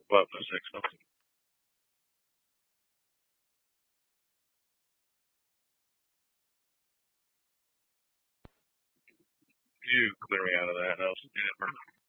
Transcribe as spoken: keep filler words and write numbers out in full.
What was six months? You clear me out of that, Nelson.